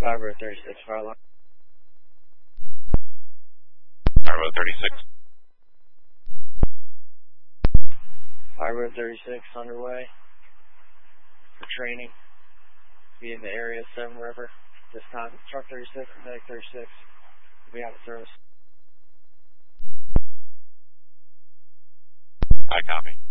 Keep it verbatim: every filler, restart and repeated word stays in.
Fire Road thirty-six, fire alarm. Fire Road thirty-six. Fire Road thirty-six underway for training. Be in the area of Seven River. This time, truck thirty-six, medic thirty-six. Be out of service. I copy.